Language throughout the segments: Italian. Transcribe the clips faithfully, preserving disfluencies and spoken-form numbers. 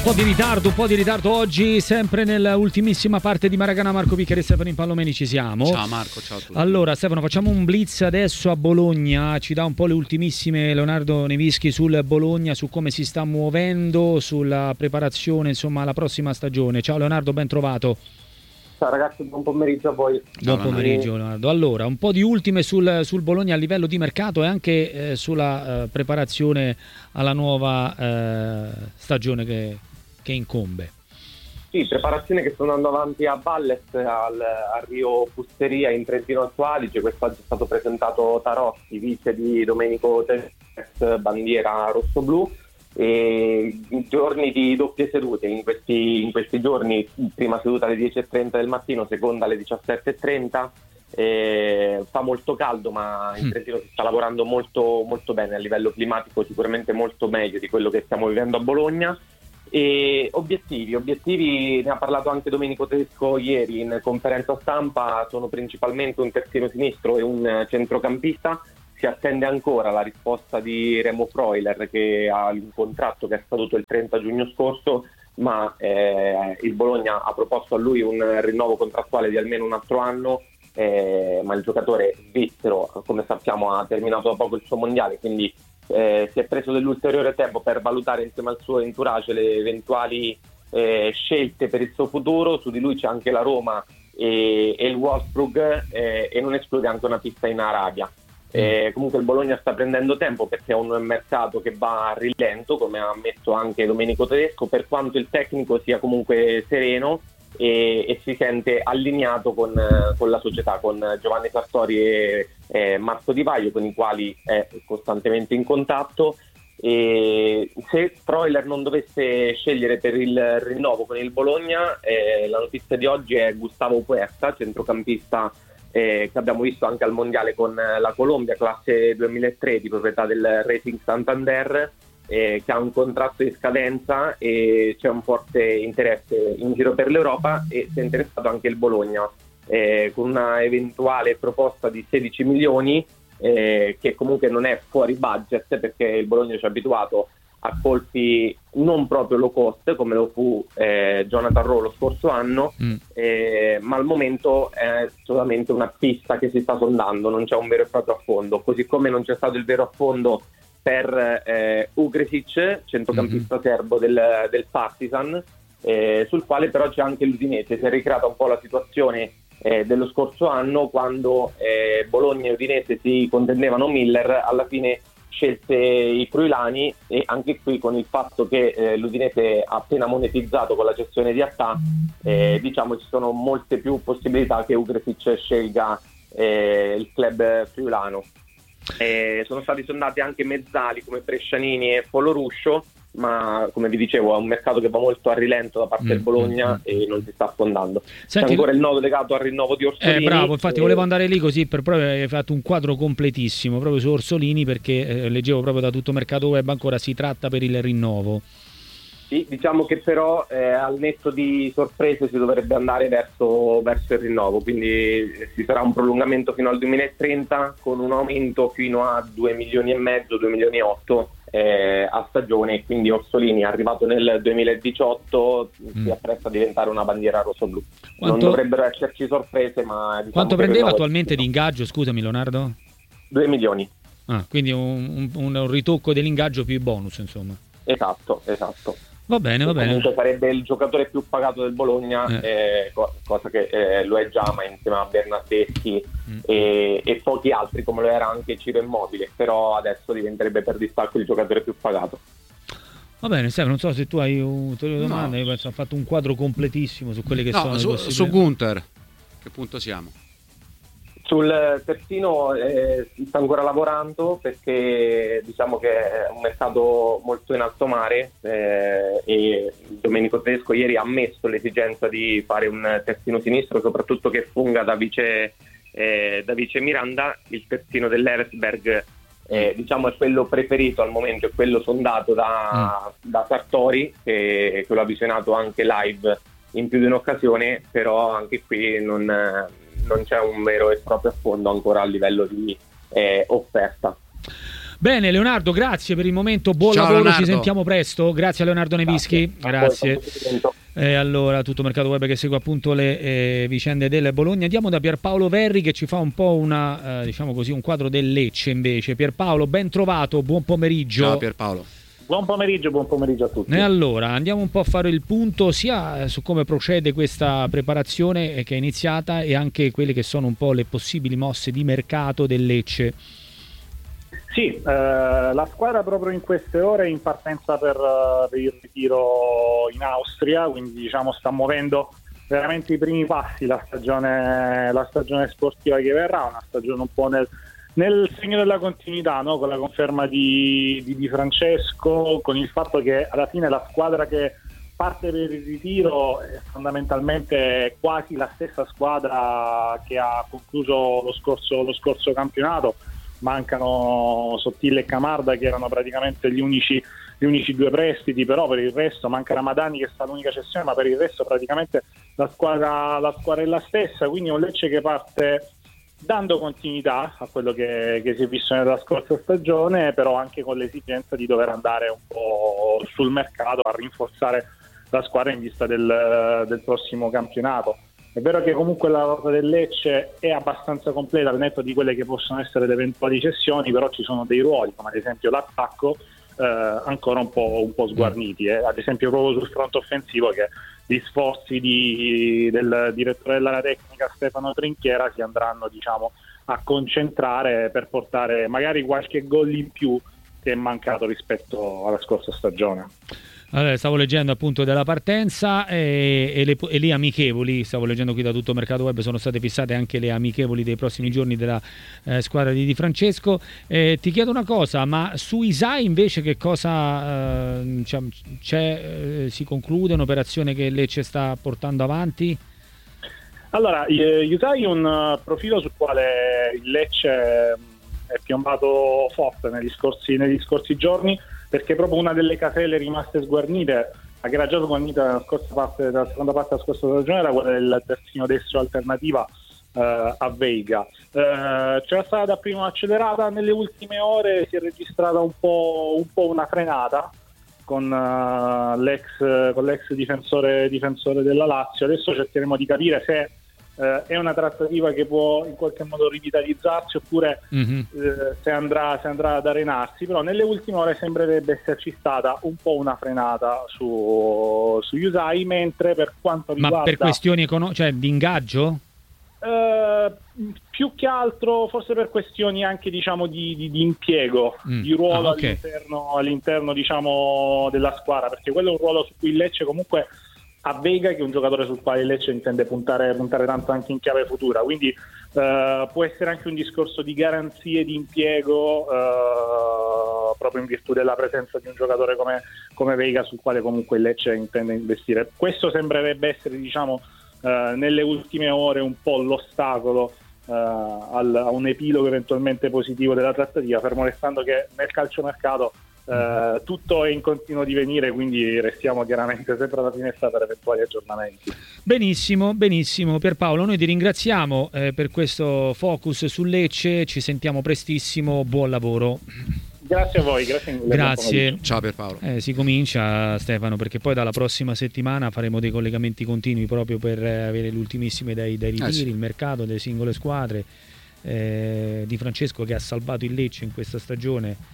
po' di ritardo, un po' di ritardo oggi, sempre nella ultimissima parte di Maracanã. Marco Piccheri e Stefano Impallomeni, ci siamo. Ciao Marco, ciao a tutti. Allora Stefano, facciamo un blitz adesso a Bologna, ci dà un po' le ultimissime Leonardo Nevischi sul Bologna, su come si sta muovendo, sulla preparazione insomma alla prossima stagione. Ciao Leonardo, ben trovato. Ciao ragazzi, buon pomeriggio a voi. Buon pomeriggio Leonardo. Allora, un po' di ultime sul, sul Bologna a livello di mercato e anche eh, sulla eh, preparazione alla nuova eh, stagione che, che incombe. Sì, preparazione che sto andando avanti a Valles, al, a Rio Fusteria in Trentino Alto Adige. Quest'oggi è stato presentato Tarossi, vice di Domenico Tedesco, bandiera rosso-blu. E giorni di doppie sedute in questi, in questi giorni, prima seduta alle dieci e trenta del mattino, seconda alle diciassette e trenta. Eh, fa molto caldo, ma in Trentino si sta lavorando molto, molto bene a livello climatico, sicuramente molto meglio di quello che stiamo vivendo a Bologna. E obiettivi, obiettivi ne ha parlato anche Domenico Tedesco ieri in conferenza stampa, sono principalmente un terzino sinistro e un centrocampista. Si attende ancora la risposta di Remo Freuler, che ha un contratto che è scaduto il trenta giugno scorso, ma eh, il Bologna ha proposto a lui un rinnovo contrattuale di almeno un altro anno, eh, ma il giocatore svizzero, come sappiamo, ha terminato da poco il suo mondiale, quindi eh, si è preso dell'ulteriore tempo per valutare insieme al suo entourage le eventuali eh, scelte per il suo futuro. Su di lui c'è anche la Roma e, e il Wolfsburg, eh, e non esclude anche una pista in Arabia. Eh, comunque il Bologna sta prendendo tempo perché è un mercato che va a rilento, come ha ammesso anche Domenico Tedesco, per quanto il tecnico sia comunque sereno e, e si sente allineato con, con la società, con Giovanni Sartori e eh, Marco Di Vaio, con i quali è costantemente in contatto. E se Freuler non dovesse scegliere per il rinnovo con il Bologna, eh, la notizia di oggi è Gustavo Puerta, centrocampista Eh, che abbiamo visto anche al mondiale con la Colombia, classe duemilatré di proprietà del Racing Santander, eh, che ha un contratto in scadenza e c'è un forte interesse in giro per l'Europa, e si è interessato anche il Bologna eh, con una eventuale proposta di sedici milioni, eh, che comunque non è fuori budget, perché il Bologna ci ha abituato a colpi non proprio low cost come lo fu eh, Jonathan Rowe lo scorso anno, mm. eh, ma al momento è solamente una pista che si sta sondando, non c'è un vero e proprio affondo, così come non c'è stato il vero affondo per eh, Ugresic, centrocampista mm-hmm. serbo del, del Partizan, eh, sul quale però c'è anche l'Udinese. Si è ricreata un po' la situazione eh, dello scorso anno, quando eh, Bologna e Udinese si contendevano Miller, alla fine scelse i friulani, e anche qui con il fatto che eh, l'Udinese ha appena monetizzato con la gestione di Attà, eh, diciamo ci sono molte più possibilità che Ugresic scelga eh, il club friulano. Eh, sono stati sondati anche mezzali come Brescianini e Foloruscio, ma come vi dicevo è un mercato che va molto a rilento da parte mm, del Bologna mm, e non si sta affondando. Senti, c'è ancora il nodo legato al rinnovo di Orsolini. Eh, bravo, infatti e... volevo andare lì così, per proprio hai fatto un quadro completissimo proprio su Orsolini, perché eh, leggevo proprio da Tutto Mercato Web ancora si tratta per il rinnovo. Sì, diciamo che però eh, al netto di sorprese si dovrebbe andare verso, verso il rinnovo, quindi ci sarà un prolungamento fino al duemilatrenta con un aumento fino a due milioni e mezzo, due milioni e otto eh, a stagione, quindi Orsolini, arrivato nel duemiladiciotto, mm. si appresta a diventare una bandiera rosso-blu. Quanto... Non dovrebbero esserci sorprese, ma diciamo quanto prendeva attualmente di ingaggio, scusami Leonardo? due milioni. Ah, quindi un, un, un ritocco dell'ingaggio più i bonus, insomma. Esatto, esatto. Va bene, va bene. Comunque sarebbe il giocatore più pagato del Bologna, eh. Eh, cosa che eh, lo è già, ma insieme a Bernardeschi mm. e, e pochi altri, come lo era anche Ciro Immobile, però adesso diventerebbe per distacco il giocatore più pagato. Va bene, Stefano, non so se tu hai ulteriori domande, no. Io penso ho fatto un quadro completissimo su quelli che no, sono su, possibili... su Gunther, che punto siamo? Sul terzino eh, si sta ancora lavorando, perché diciamo che è un mercato molto in alto mare, eh, e Domenico Tedesco ieri ha ammesso l'esigenza di fare un terzino sinistro, soprattutto che funga da vice, eh, da vice Miranda. Il terzino dell'Eresberg eh, diciamo è quello preferito al momento, è quello sondato da, mm. da Sartori, che, che l'ha visionato anche live in più di un'occasione, però anche qui non... non c'è un vero e proprio affondo ancora a livello di eh, offerta. Bene Leonardo, grazie per il momento, buon Ciao, lavoro, Leonardo. ci sentiamo presto. Grazie a Leonardo Nevischi. Grazie. E allora tutto Mercato Web che segue appunto le eh, vicende del Bologna. Andiamo da Pierpaolo Verri che ci fa un po' una eh, diciamo così un quadro del Lecce invece. Pierpaolo, ben trovato, buon pomeriggio. Ciao Pierpaolo. Buon pomeriggio, buon pomeriggio a tutti. E allora andiamo un po' a fare il punto sia su come procede questa preparazione che è iniziata e anche quelle che sono un po' le possibili mosse di mercato del Lecce. Sì, eh, la squadra proprio in queste ore è in partenza per, uh, per il ritiro in Austria, quindi diciamo sta muovendo veramente i primi passi la stagione, la stagione sportiva che verrà, una stagione un po' nel, nel segno della continuità, no? Con la conferma di, di Di Francesco, con il fatto che alla fine la squadra che parte per il ritiro è fondamentalmente quasi la stessa squadra che ha concluso lo scorso, lo scorso campionato. Mancano Sottile e Camarda che erano praticamente gli unici, gli unici due prestiti, però per il resto manca Ramadani che è stata l'unica cessione, ma per il resto praticamente la squadra, la squadra è la stessa, quindi è un Lecce che parte dando continuità a quello che, che si è visto nella scorsa stagione, però anche con l'esigenza di dover andare un po' sul mercato a rinforzare la squadra in vista del, del prossimo campionato. È vero che comunque la rosa del Lecce è abbastanza completa al netto di quelle che possono essere le eventuali cessioni, però ci sono dei ruoli, come ad esempio l'attacco, eh, ancora un po', un po' sguarniti. Eh. Ad esempio proprio sul fronte offensivo che gli sforzi di, del direttore della tecnica Stefano Trinchiera si andranno diciamo, a concentrare per portare magari qualche gol in più che è mancato rispetto alla scorsa stagione. Allora, stavo leggendo appunto della partenza e, e, le, e le amichevoli, stavo leggendo qui da tutto Mercato Web, sono state fissate anche le amichevoli dei prossimi giorni della eh, squadra di Di Francesco. Eh, ti chiedo una cosa, ma su Isai invece che cosa eh, c'è, eh, si conclude un'operazione che Lecce sta portando avanti? Allora, Isai è un profilo sul quale il Lecce è piombato forte negli scorsi, negli scorsi giorni, perché proprio una delle caselle rimaste sguarnite, che era già sguarnita nella scorsa parte, nella seconda parte della scorsa stagione, era quella del terzino destro alternativa eh, a Veiga. Eh, c'era stata dapprima un'accelerata, nelle ultime ore si è registrata un po', un po' una frenata con, uh, l'ex, con l'ex difensore, difensore della Lazio. Adesso cercheremo di capire se Uh, è una trattativa che può in qualche modo rivitalizzarsi oppure mm-hmm. uh, se, andrà, se andrà ad arenarsi, però nelle ultime ore sembrerebbe esserci stata un po' una frenata su, su Usai, mentre per quanto riguarda... Ma per questioni economiche, cioè di ingaggio? Uh, più che altro forse per questioni anche diciamo di, di, di impiego, mm. di ruolo ah, okay. all'interno, all'interno diciamo della squadra, perché quello è un ruolo su cui il Lecce comunque a Veiga, che è un giocatore sul quale Lecce intende puntare, puntare tanto anche in chiave futura, quindi uh, può essere anche un discorso di garanzie di impiego uh, proprio in virtù della presenza di un giocatore come, come Veiga, sul quale comunque il Lecce intende investire. Questo sembrerebbe essere diciamo uh, nelle ultime ore un po' l'ostacolo uh, al, a un epilogo eventualmente positivo della trattativa, fermo restando che nel calciomercato Uh, tutto è in continuo divenire, quindi restiamo chiaramente sempre alla finestra per eventuali aggiornamenti. Benissimo, benissimo Pierpaolo, noi ti ringraziamo eh, per questo focus su Lecce, ci sentiamo prestissimo, buon lavoro. Grazie a voi, grazie mille. Grazie. Ciao Pierpaolo. Eh, si comincia Stefano, perché poi dalla prossima settimana faremo dei collegamenti continui proprio per avere le ultimissime dai, dai ritiri, eh sì. il mercato delle singole squadre. Eh, Di Francesco che ha salvato il Lecce in questa stagione.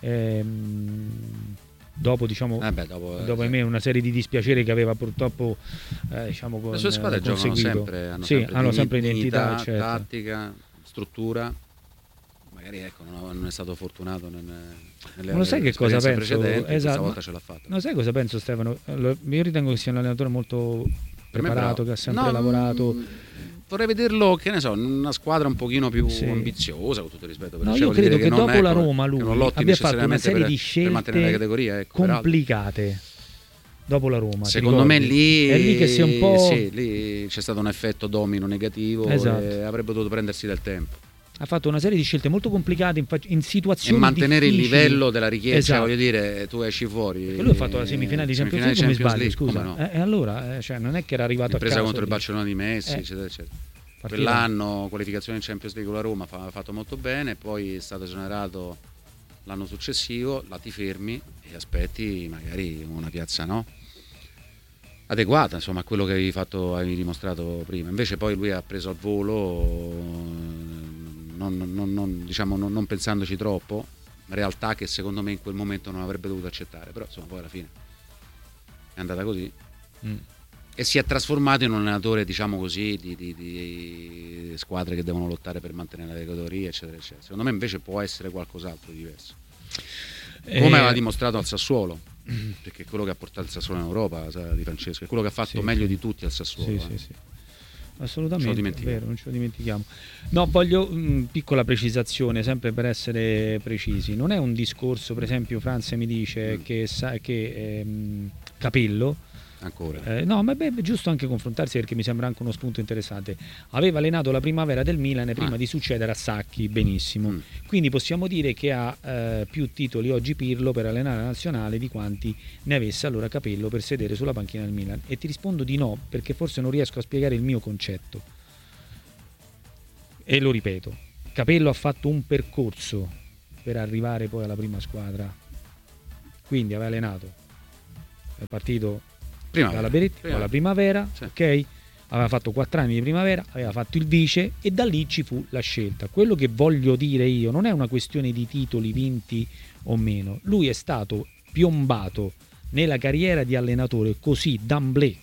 Ehm, dopo diciamo eh beh, dopo, dopo eh, me una serie di dispiaceri che aveva purtroppo eh, diciamo con, le sue squadre giocano sempre, hanno sì, sempre, hanno sempre identità, identità, certo. tattica, struttura. Magari ecco non, non è stato fortunato nelle, nelle non lo sai che cosa penso, esatto, volta ce l'ha fatta. Non sai cosa penso Stefano? Io ritengo che sia un allenatore molto preparato, però, che ha sempre no, lavorato. Vorrei vederlo, che ne so, in una squadra un pochino più sì. ambiziosa, con tutto il rispetto. Per no, io credo che, che dopo ecco, la Roma lui abbia fatto una serie per, di scelte categoria, ecco, complicate. Dopo la Roma, secondo me lì è lì che si è un po'. Sì, lì c'è stato un effetto domino negativo, esatto. E avrebbe dovuto prendersi del tempo. Ha fatto una serie di scelte molto complicate in, in situazioni e mantenere difficili. Il livello della richiesta, esatto. Voglio dire, tu esci fuori. E lui ha fatto la semifinale di Champions League, come sbaglio, scusa. No? E eh, allora, eh, cioè, non è che era arrivato Impresa a caso. contro lì. il Barcellona di Messi, eh. eccetera, eccetera. Quell'anno qualificazione in Champions League con la Roma, ha fatto molto bene, poi è stato esonerato l'anno successivo la ti fermi e aspetti magari una piazza no adeguata, insomma, a quello che avevi fatto, avevi dimostrato prima. Invece poi lui ha preso al volo, non, non, non, diciamo, non, non pensandoci troppo, realtà che secondo me in quel momento non avrebbe dovuto accettare, però insomma poi alla fine è andata così. Mm. E si è trasformato in un allenatore, diciamo così, di, di, di squadre che devono lottare per mantenere la categoria, eccetera, eccetera. Secondo me invece può essere qualcos'altro di diverso. Come eh... aveva dimostrato al Sassuolo, perché è quello che ha portato il Sassuolo in Europa, Di Francesco, è quello che ha fatto sì, meglio sì. di tutti al Sassuolo. Sì, eh. sì, sì. Assolutamente, è vero, non ce lo dimentichiamo. No, voglio mh, piccola precisazione, sempre per essere precisi. Non è un discorso, per esempio, Franz mi dice mm. che, sa, che ehm, Capello ancora eh, no, ma beh, è giusto anche confrontarsi, perché mi sembra anche uno spunto interessante. Aveva allenato la primavera del Milan prima ah. di succedere a Sacchi, benissimo. Mm. Quindi possiamo dire che ha eh, più titoli oggi Pirlo per allenare la nazionale di quanti ne avesse allora Capello per sedere sulla panchina del Milan. E ti rispondo di no, perché forse non riesco a spiegare il mio concetto. E lo ripeto, Capello ha fatto un percorso per arrivare poi alla prima squadra. Quindi aveva allenato, è partito Primavera. dalla Beretti, poi alla primavera, sì. ok? Aveva fatto quattro anni di primavera, aveva fatto il vice e da lì ci fu la scelta. Quello che voglio dire io non è una questione di titoli vinti o meno. Lui è stato piombato nella carriera di allenatore così d'amblè,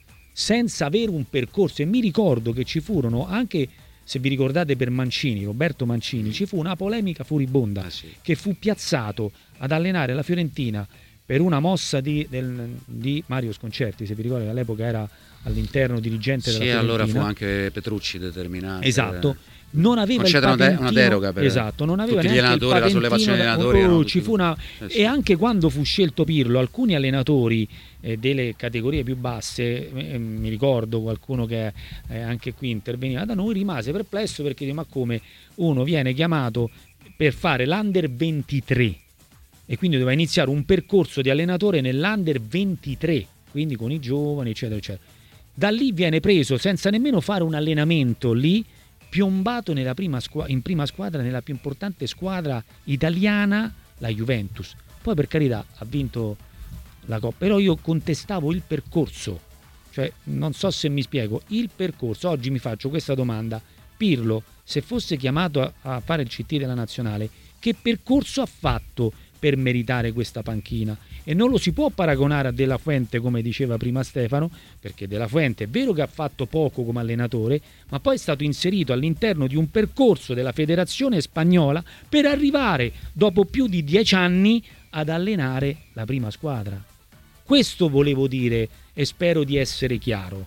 senza avere un percorso. E mi ricordo che ci furono anche, se vi ricordate, per Mancini, Roberto Mancini, ci fu una polemica furibonda ah, sì. che fu piazzato ad allenare la Fiorentina per una mossa di, del, di Mario Sconcerti, se vi ricordi, all'epoca era all'interno dirigente della sì, Fiorentina. Sì, allora fu anche Petrucci determinante. Esatto. Non aveva il patentino, de- una deroga per esatto, non aveva tutti gli allenatori, la sollevazione degli allenatori. Oh, ci fu una, eh sì. E anche quando fu scelto Pirlo, alcuni allenatori eh, delle categorie più basse, eh, mi ricordo qualcuno che eh, anche qui interveniva da noi, rimase perplesso perché dice: ma come uno viene chiamato per fare l'Under ventitré e quindi doveva iniziare un percorso di allenatore nell'Under ventitré, quindi con i giovani, eccetera, eccetera. Da lì viene preso senza nemmeno fare un allenamento lì, piombato nella prima squ- in prima squadra, nella più importante squadra italiana, la Juventus. Poi per carità ha vinto la Coppa, però io contestavo il percorso, cioè non so se mi spiego, il percorso. Oggi mi faccio questa domanda: Pirlo, se fosse chiamato a, a fare il C T della nazionale, che percorso ha fatto per meritare questa panchina? E non lo si può paragonare a De La Fuente, come diceva prima Stefano, perché De La Fuente è vero che ha fatto poco come allenatore, ma poi è stato inserito all'interno di un percorso della federazione spagnola per arrivare dopo più di dieci anni ad allenare la prima squadra. Questo volevo dire e spero di essere chiaro.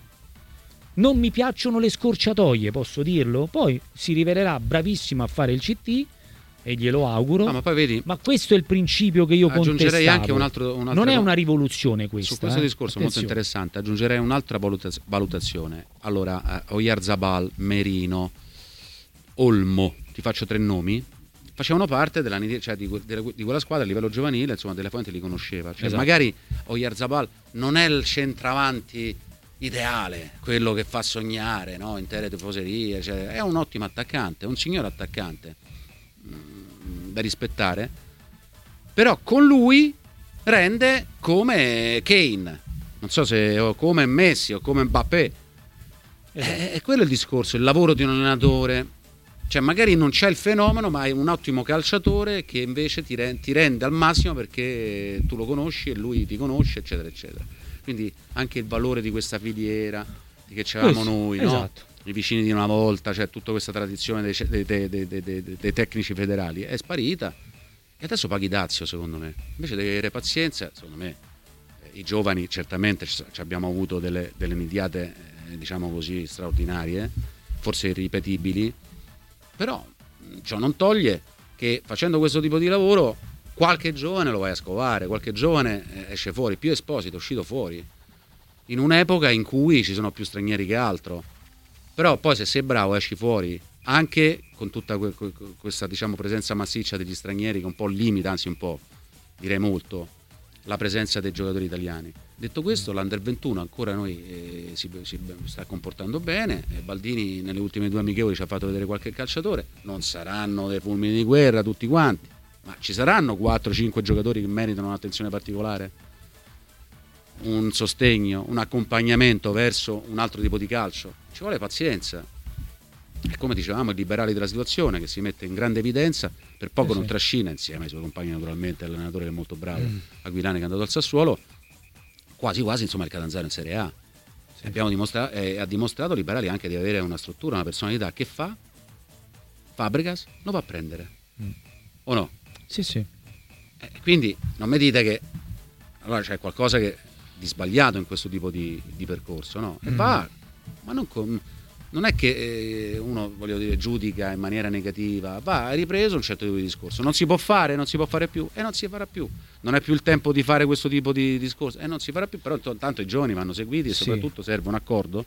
Non mi piacciono le scorciatoie, posso dirlo? Poi si rivelerà bravissimo a fare il C T e glielo auguro, no, ma, poi vedi, ma questo è il principio che io aggiungerei contestavo. Anche un altro, un altro, non è una rivoluzione questa. Su questo eh? discorso Attenzione. Molto interessante, aggiungerei un'altra valutaz- valutazione. Allora, eh, Oyarzabal, Merino, Olmo, ti faccio tre nomi, facevano parte della, cioè, di, di, di quella squadra a livello giovanile, insomma, De La Fuente li conosceva. Cioè, esatto. Magari Oyarzabal non è il centravanti ideale, quello che fa sognare, no? Intere tifoserie, cioè, è un ottimo attaccante, un signor attaccante da rispettare, però con lui rende come Kane, non so se o come Messi o come Mbappé. Esatto. È, è quello il discorso, il lavoro di un allenatore, cioè magari non c'è il fenomeno, ma è un ottimo calciatore che invece ti rende, ti rende al massimo perché tu lo conosci e lui ti conosce, eccetera eccetera. Quindi anche il valore di questa filiera che c'avevamo noi, esatto. no? I vicini di una volta, cioè tutta questa tradizione dei, dei, dei, dei, dei, dei tecnici federali è sparita e adesso paghi dazio, secondo me. Invece devi avere pazienza, secondo me. Eh, i giovani certamente ci abbiamo avuto delle, delle nidiate eh, diciamo così straordinarie, forse irripetibili, però ciò non toglie che facendo questo tipo di lavoro qualche giovane lo vai a scovare, qualche giovane eh, esce fuori. Più Esposito è uscito fuori in un'epoca in cui ci sono più stranieri che altro. Però poi se sei bravo esci fuori anche con tutta que- que- questa diciamo presenza massiccia degli stranieri che un po' limita, anzi un po', direi molto, la presenza dei giocatori italiani. Detto questo, l'Under ventuno ancora noi eh, si, si sta comportando bene, e Baldini nelle ultime due amichevoli ci ha fatto vedere qualche calciatore, non saranno dei fulmini di guerra tutti quanti, ma ci saranno quattro cinque giocatori che meritano un'attenzione particolare? Un sostegno, un accompagnamento verso un altro tipo di calcio? Ci vuole pazienza. E come dicevamo, il liberale della situazione che si mette in grande evidenza, per poco eh sì. non trascina insieme ai suoi compagni naturalmente, l'allenatore che è molto bravo, mm. Aquilani, che è andato al Sassuolo, quasi quasi insomma il Catanzaro in Serie A. Sì. Abbiamo dimostrato, eh, ha dimostrato Liberali anche di avere una struttura, una personalità che fa Fabregas lo va a prendere, mm. o no? Sì, sì. Eh, quindi non mi dite che allora c'è qualcosa che di sbagliato in questo tipo di, di percorso, no? E mm. va, ma non con, non è che eh, uno, voglio dire, giudica in maniera negativa, va, ha ripreso un certo tipo di discorso, non si può fare, non si può fare più e non si farà più, non è più il tempo di fare questo tipo di discorso e non si farà più, però t- tanto i giovani vanno seguiti e sì. soprattutto serve un accordo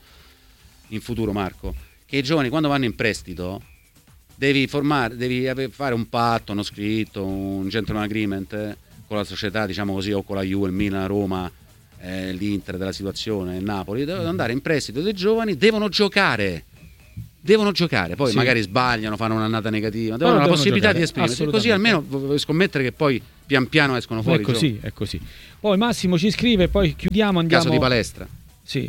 in futuro, Marco, che i giovani quando vanno in prestito devi formare, devi ave- fare un patto, uno scritto, un gentleman agreement eh, con la società, diciamo così, o con la Juve, il Milan, Roma, Eh, l'Inter della situazione, il Napoli, devono andare in prestito dei giovani, devono giocare, devono giocare, poi sì. magari sbagliano, fanno un'annata negativa, devono avere la possibilità giocare, di esprimersi, così almeno vuoi scommettere che poi pian piano escono fuori. È così, è così. Poi Massimo ci scrive, poi chiudiamo, andiamo. Caso di Palestra. Sì.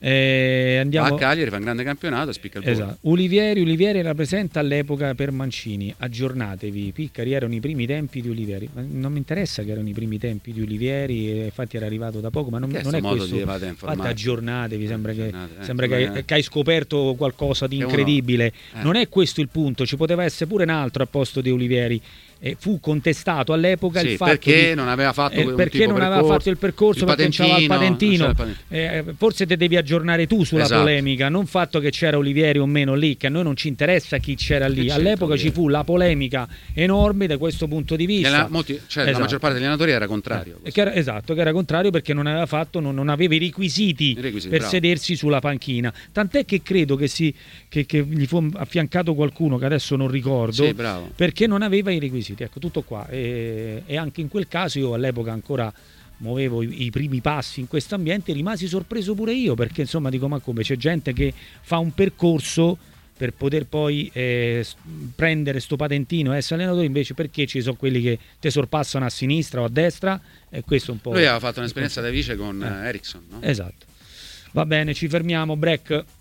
Eh, andiamo a Cagliari, fa un grande campionato e spicca il volo. Esatto. Ulivieri, Ulivieri rappresenta all'epoca per Mancini, aggiornatevi. Piccari erano i primi tempi di Ulivieri, non mi interessa che erano i primi tempi di Ulivieri, e infatti era arrivato da poco, ma non, non è questo. Infatti aggiornatevi, sembra, che, eh, sembra che, eh. che hai scoperto qualcosa di incredibile. Eh. Non è questo il punto, ci poteva essere pure un altro a posto di Ulivieri. E fu contestato all'epoca sì, il fatto perché di, non aveva fatto eh, perché non aveva fatto il percorso, il perché non c'era il patentino, il eh, forse te devi aggiornare tu sulla esatto. polemica, non fatto che c'era Ulivieri o meno lì, che a noi non ci interessa chi c'era lì, all'epoca ci fu la polemica enorme da questo punto di vista. La, molti, cioè, esatto. la maggior parte degli allenatori era contrario, eh, che era, esatto, che era contrario perché non aveva fatto, non, non aveva i requisiti, I requisiti per bravo. sedersi sulla panchina, tant'è che credo che, si, che, che gli fu affiancato qualcuno che adesso non ricordo, sì, perché non aveva i requisiti, ecco, tutto qua. E, e anche in quel caso io all'epoca ancora muovevo i, i primi passi in questo ambiente, rimasi sorpreso pure io, perché insomma dico, ma come, c'è gente che fa un percorso per poter poi eh, prendere sto patentino e essere allenatore, invece perché ci sono quelli che ti sorpassano a sinistra o a destra, e questo un po'. Lui aveva fatto un'esperienza da vice con eh. Ericsson, no? Esatto. Va bene, ci fermiamo, break.